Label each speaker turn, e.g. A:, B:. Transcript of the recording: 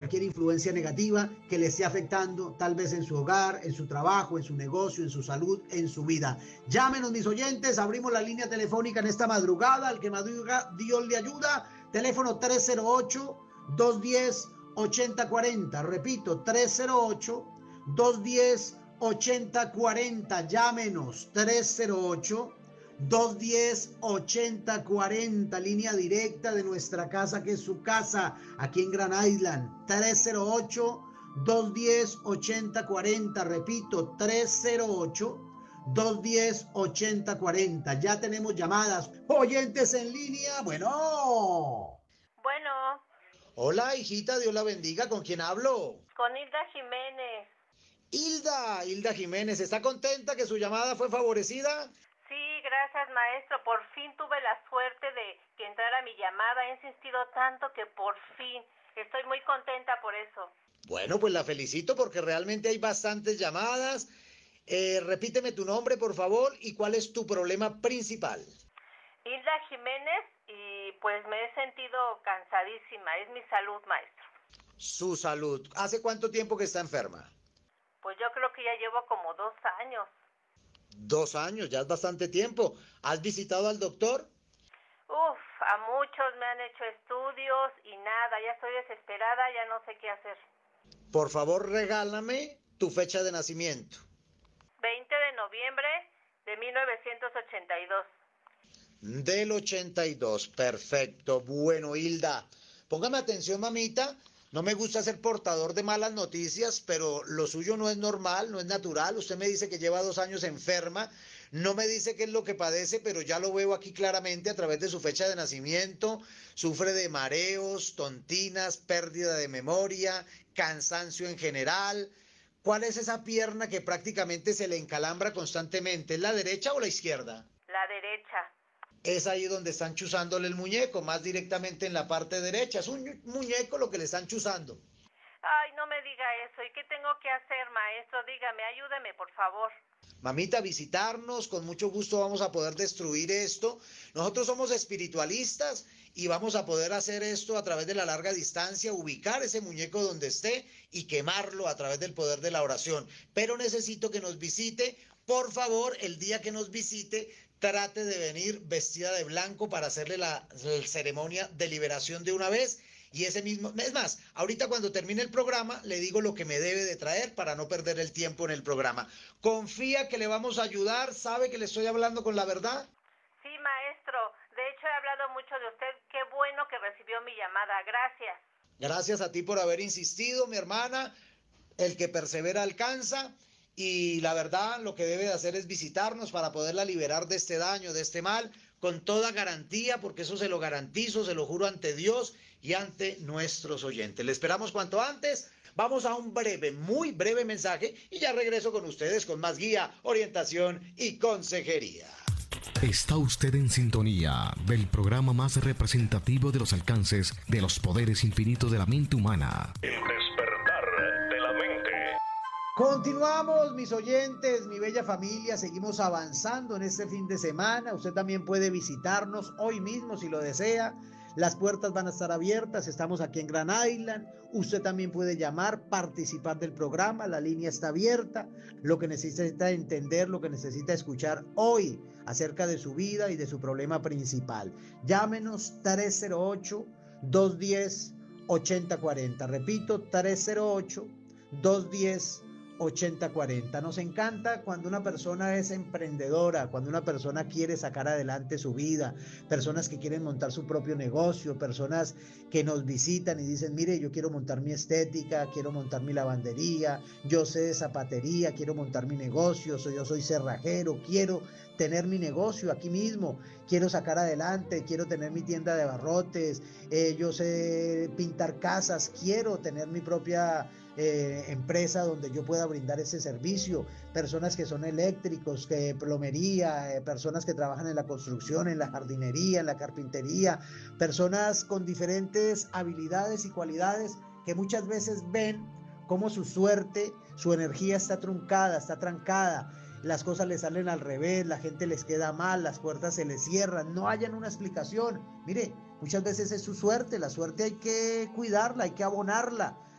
A: cualquier influencia negativa que le esté afectando, tal vez en su hogar, en su trabajo, en su negocio, en su salud, en su vida. Llámenos, mis oyentes, abrimos la línea telefónica en esta madrugada. Al que madruga, Dios le ayuda. Teléfono 308-210-8040. Repito, 308-210-8040. Llámenos, 308-210-8040, línea directa de nuestra casa, que es su casa, aquí en Grand Island. 308-210-8040. Repito, 308-210-8040. Ya tenemos llamadas. Oyentes en línea. Bueno.
B: Bueno.
A: Hola, hijita, Dios la bendiga. ¿Con quién hablo?
B: Con Hilda Jiménez.
A: Hilda Jiménez. ¿Está contenta que su llamada fue favorecida?
B: Sí, gracias, maestro. Por fin tuve la suerte de que entrara mi llamada. He insistido tanto que por fin estoy muy contenta por eso.
A: Bueno, pues la felicito porque realmente hay bastantes llamadas. Repíteme tu nombre, por favor, y cuál es tu problema principal.
B: Hilda Jiménez, y pues me he sentido cansadísima. Es mi salud, maestro.
A: Su salud. ¿Hace cuánto tiempo que está enferma?
B: Pues yo creo que ya llevo como 2 años.
A: 2 años, ya es bastante tiempo. ¿Has visitado al doctor?
B: A muchos me han hecho estudios y nada, ya estoy desesperada, ya no sé qué hacer.
A: Por favor, regálame tu fecha de nacimiento.
B: 20 de noviembre de 1982.
A: Del 82, perfecto. Bueno, Hilda, póngame atención, mamita. No me gusta ser portador de malas noticias, pero lo suyo no es normal, no es natural. Usted me dice que lleva 2 años enferma, no me dice qué es lo que padece, pero ya lo veo aquí claramente a través de su fecha de nacimiento. Sufre de mareos, tontinas, pérdida de memoria, cansancio en general. ¿Cuál es esa pierna que prácticamente se le encalambra constantemente? ¿Es la derecha o la izquierda?
B: La derecha.
A: Es ahí donde están chuzándole el muñeco, más directamente en la parte derecha. Es un muñeco lo que le están chuzando.
B: Ay, no me diga eso. ¿Y qué tengo que hacer, maestro? Dígame, ayúdeme, por favor.
A: Mamita, visitarnos, con mucho gusto vamos a poder destruir esto. Nosotros somos espiritualistas y vamos a poder hacer esto a través de la larga distancia, ubicar ese muñeco donde esté y quemarlo a través del poder de la oración. Pero necesito que nos visite, por favor, el día que nos visite, trate de venir vestida de blanco para hacerle la ceremonia de liberación de una vez. Y ese mismo, es más, ahorita cuando termine el programa le digo lo que me debe de traer para no perder el tiempo en el programa. ¿Confía que le vamos a ayudar? ¿Sabe que le estoy hablando con la verdad?
B: Sí, maestro. De hecho, he hablado mucho de usted. Qué bueno que recibió mi llamada. Gracias.
A: Gracias a ti por haber insistido, mi hermana. El que persevera alcanza. Y la verdad, lo que debe de hacer es visitarnos para poderla liberar de este daño, de este mal, con toda garantía, porque eso se lo garantizo, se lo juro ante Dios y ante nuestros oyentes. Le esperamos cuanto antes. Vamos a un breve, muy breve mensaje y ya regreso con ustedes con más guía, orientación y consejería.
C: Está usted en sintonía del programa más representativo de los alcances de los poderes infinitos de la mente humana.
D: El despertar de la mente.
A: Continuamos, mis oyentes, mi bella familia, seguimos avanzando en este fin de semana. Usted también puede visitarnos hoy mismo si lo desea. Las puertas van a estar abiertas, estamos aquí en Grand Island. Usted también puede llamar, participar del programa, la línea está abierta. Lo que necesita entender, lo que necesita escuchar hoy acerca de su vida y de su problema principal. Llámenos 308-210-8040. Repito, 308-210-8040. Nos encanta cuando una persona es emprendedora, cuando una persona quiere sacar adelante su vida, personas que quieren montar su propio negocio, personas que nos visitan y dicen, mire, yo quiero montar mi estética, quiero montar mi lavandería, yo sé de zapatería, quiero montar mi negocio, yo soy cerrajero, quiero tener mi negocio aquí mismo, quiero sacar adelante, quiero tener mi tienda de abarrotes, yo sé pintar casas, quiero tener mi propia empresa donde yo pueda brindar ese servicio, personas que son eléctricos, que plomería, personas que trabajan en la construcción, en la jardinería, en la carpintería, personas con diferentes habilidades y cualidades que muchas veces ven cómo su suerte, su energía está truncada, está trancada, las cosas les salen al revés, la gente les queda mal, las puertas se les cierran, no hayan una explicación. Mire, muchas veces es su suerte, la suerte hay que cuidarla, hay que abonarla.